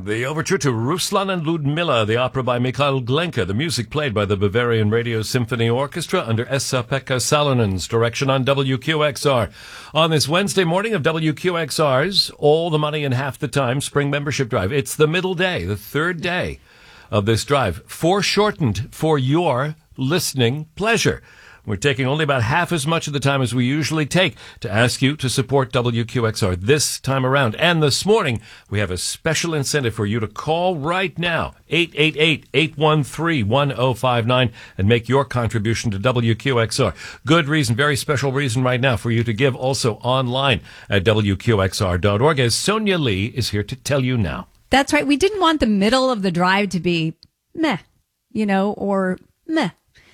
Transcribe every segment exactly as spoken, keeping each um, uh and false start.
The overture to Ruslan and Ludmilla, the opera by Mikhail Glenka, the music played by the Bavarian Radio Symphony Orchestra under Esa-Pekka Salonen's direction on W Q X R. On this Wednesday morning of W Q X R's All the Money in Half the Time Spring Membership Drive. It's the middle day, the third day of this drive, foreshortened for your listening pleasure. We're taking only about half as much of the time as we usually take to ask you to support W Q X R this time around. And this morning, we have a special incentive for you to call right now, eight eight eight, eight one three, one zero five nine, and make your contribution to W Q X R. Good reason, very special reason right now for you to give also online at W Q X R dot org, as Sonia Lee is here to tell you now. That's right. We didn't want the middle of the drive to be meh, you know, or meh.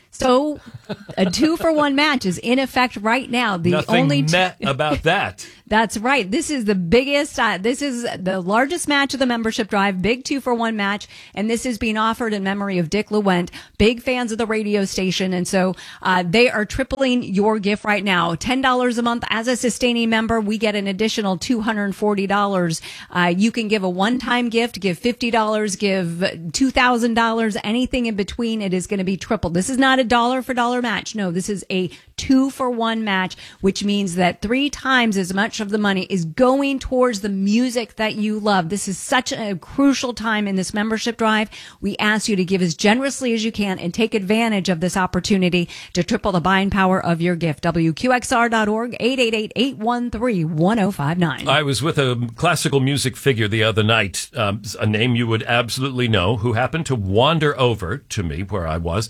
So a two for one match is in effect right now. The Nothing only t- meh about that. That's right. This is the biggest, uh, this is the largest match of the membership drive, big two for one match. And this is being offered in memory of Dick Lewent, big fans of the radio station. And so, uh, they are tripling your gift right now. ten dollars a month as a sustaining member. We get an additional two hundred forty dollars. Uh, you can give a one-time gift, give fifty dollars, give two thousand dollars, anything in between. It is going to be tripled. This is not a dollar for dollar match. No, this is a two for one match, which means that three times as much of the money is going towards the music that you love. This is such a crucial time in this membership drive. We ask you to give as generously as you can and take advantage of this opportunity to triple the buying power of your gift. W Q X R dot org, eight eight eight, eight one three, one zero five nine. I was with a classical music figure the other night, um, a name you would absolutely know, who happened to wander over to me where I was.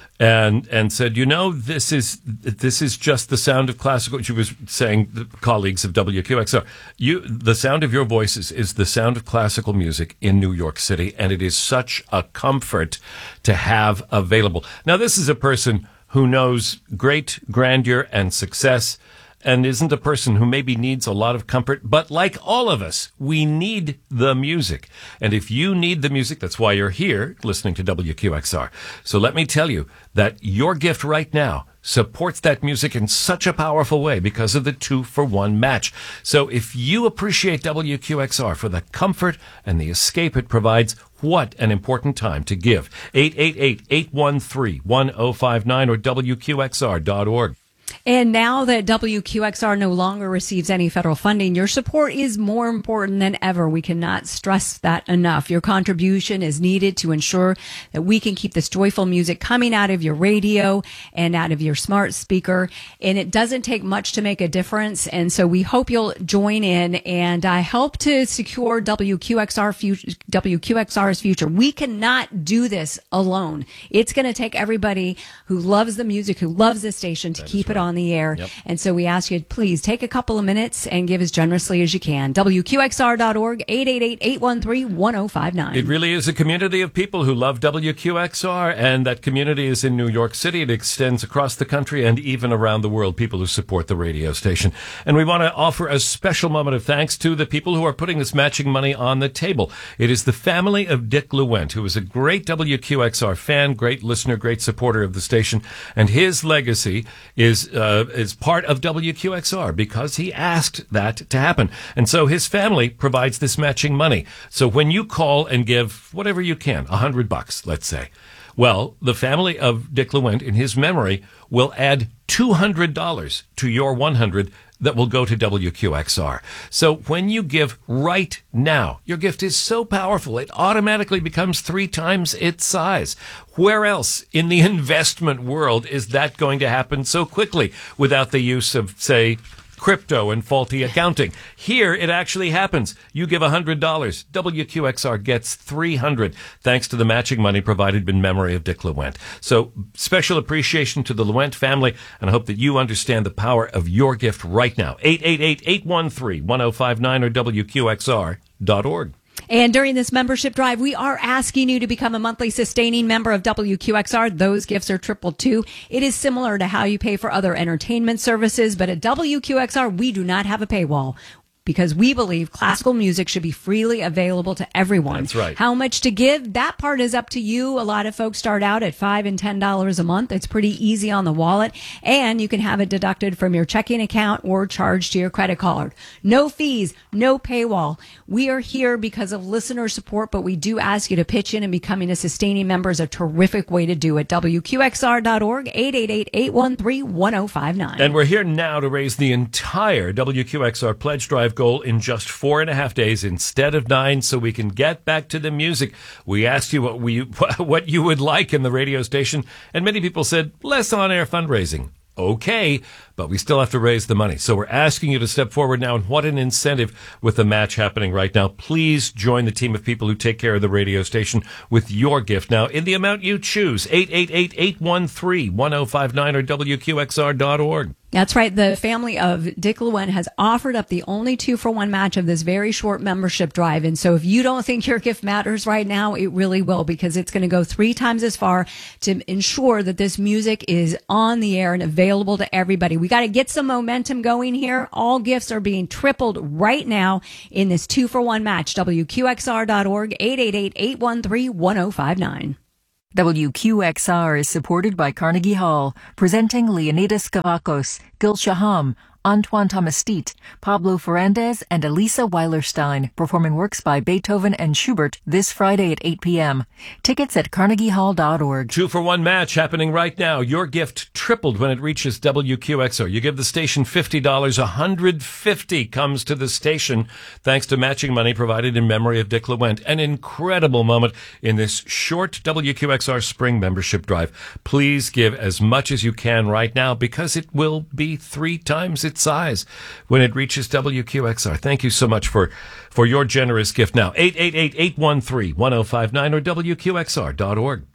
And and said, you know, this is this is just the sound of classical. She was saying, the colleagues of W Q X R, you the sound of your voices is the sound of classical music in New York City, and it is such a comfort to have available. Now, this is a person who knows great grandeur and success, and isn't a person who maybe needs a lot of comfort, but like all of us, we need the music. And if you need the music, that's why you're here listening to W Q X R. So let me tell you that your gift right now supports that music in such a powerful way because of the two for one match. So if you appreciate W Q X R for the comfort and the escape it provides, what an important time to give. eight eight eight, eight one three, one zero five nine or W Q X R dot org. And now that W Q X R no longer receives any federal funding, your support is more important than ever. We cannot stress that enough. Your contribution is needed to ensure that we can keep this joyful music coming out of your radio and out of your smart speaker. And it doesn't take much to make a difference. And so we hope you'll join in and uh, help to secure W Q X R future, W Q X R's future. We cannot do this alone. It's going to take everybody who loves the music, who loves this station, to keep it on the air. Yep. And so we ask you, please take a couple of minutes and give as generously as you can. W Q X R dot org, eight eight eight, eight one three, one zero five nine. It really is a community of people who love W Q X R, and that community is in New York City. It extends across the country and even around the world, people who support the radio station. And we want to offer a special moment of thanks to the people who are putting this matching money on the table. It is the family of Dick Lewent, who is a great W Q X R fan, great listener, great supporter of the station, and his legacy is uh, is part of W Q X R because he asked that to happen. And so his family provides this matching money. So when you call and give whatever you can, a hundred bucks, let's say, well, the family of Dick Lewent, in his memory, will add two hundred dollars to your one hundred that will go to W Q X R. So when you give right now, your gift is so powerful, it automatically becomes three times its size. Where else in the investment world is that going to happen so quickly without the use of, say, crypto and faulty accounting? Here, it actually happens. You give one hundred dollars. W Q X R gets three hundred dollars, thanks to the matching money provided in memory of Dick Lewent. So, special appreciation to the Lewent family, and I hope that you understand the power of your gift right now. eight eight eight, eight one three, one zero five nine or W Q X R dot org. And during this membership drive, we are asking you to become a monthly sustaining member of W Q X R. Those gifts are triple two. It is similar to how you pay for other entertainment services, but at W Q X R, we do not have a paywall. because we believe classical music should be freely available to everyone. That's right. How much to give? That part is up to you. A lot of folks start out at five and ten dollars a month. It's pretty easy on the wallet, and you can have it deducted from your checking account or charged to your credit card. No fees, no paywall. We are here because of listener support, but we do ask you to pitch in, and becoming a sustaining member is a terrific way to do it. W Q X R dot org, eight eight eight, eight one three, one oh five nine. And we're here now to raise the entire W Q X R Pledge Drive goal in just four and a half days instead of nine, so we can get back to the music. We asked you what we what you would like in the radio station, and many people said less on-air fundraising. Okay, but we still have to raise the money. So we're asking you to step forward now, and what an incentive with the match happening right now. Please join the team of people who take care of the radio station with your gift now in the amount you choose. eight eight eight, eight one three, one oh five nine or W Q X R dot org. That's right. The family of Dick Lewin has offered up the only two-for-one match of this very short membership drive. And so if you don't think your gift matters right now, it really will, because it's going to go three times as far to ensure that this music is on the air and available to everybody. We got to get some momentum going here. All gifts are being tripled right now in this two-for-one match. W Q X R dot org, eight eight eight, eight one three, one oh five nine. W Q X R is supported by Carnegie Hall, presenting Leonidas Kavakos, Gil Shaham, Antoine Tomastit, Pablo Ferrandez, and Elisa Weilerstein, performing works by Beethoven and Schubert this Friday at eight p.m. Tickets at carnegie hall dot org. Two for one match happening right now. Your gift tripled when it reaches W Q X R. You give the station fifty dollars, one hundred fifty dollars comes to the station thanks to matching money provided in memory of Dick Lewent. An incredible moment in this short W Q X R spring membership drive. Please give as much as you can right now, because it will be three times its size when it reaches W Q X R. Thank you so much for, for your generous gift now. eight eight eight, eight one three, one oh five nine or W Q X R dot org.